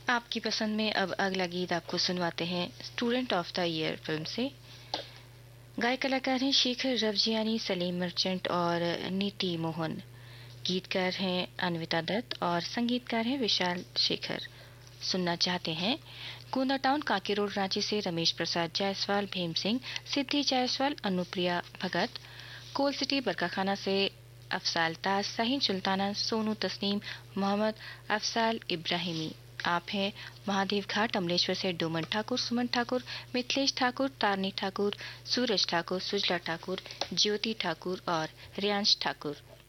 आपकी पसंद में अब अगला गीत आपको सुनवाते हैं student of the year film से। गायक कलाकार हैं शेखर रवजियानी, सलीम मर्चेंट और नीति मोहन। गीतकार हैं अन्विता दत्त और संगीतकार हैं विशाल शेखर। सुनना चाहते हैं गोंदा टाउन, कांके रोड, रांची से रमेश प्रसाद जायसवाल, भीम सिंह, सिद्धि जायसवाल, अनुप्रिया भगत। कोल सिटी बरकाखाना से अफसाल ताज, साहिन सुल्ताना, सोनू तस्नीम, मोहम्मद अफसाल इब्राहिमी। आप हैं महादेव घाट, अमलेश्वर से डोमन ठाकुर, सुमन ठाकुर, मिथिलेश ठाकुर, तारनी ठाकुर, सूरज ठाकुर, सुजला ठाकुर, ज्योति ठाकुर और रियांश ठाकुर।